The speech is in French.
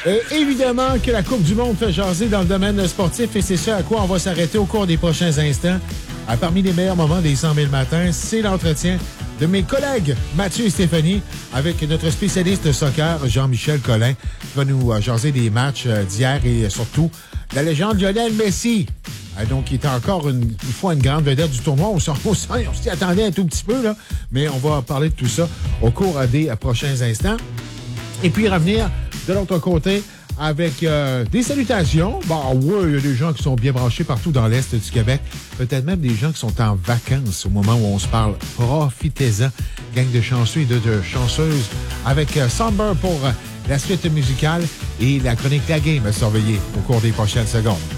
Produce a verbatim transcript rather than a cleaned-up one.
Et évidemment que la Coupe du Monde fait jaser dans le domaine sportif et c'est ce à quoi on va s'arrêter au cours des prochains instants. À parmi les meilleurs moments des cent mille matins, c'est l'entretien de mes collègues Mathieu et Stéphanie avec notre spécialiste soccer, Jean-Michel Collin, qui va nous jaser des matchs d'hier et surtout la légende Lionel Messi. Donc, il est encore une, une fois une grande vedette du tournoi. On, on, on s'y attendait un tout petit peu, là, mais on va parler de tout ça au cours des prochains instants. Et puis revenir de l'autre côté avec euh, des salutations. Bah oui, il y a des gens qui sont bien branchés partout dans l'Est du Québec. Peut-être même des gens qui sont en vacances au moment où on se parle. Profitez-en, gang de chanceux et de, de chanceuses, avec euh, Somber pour euh, la suite musicale et la chronique La Game à surveiller au cours des prochaines secondes.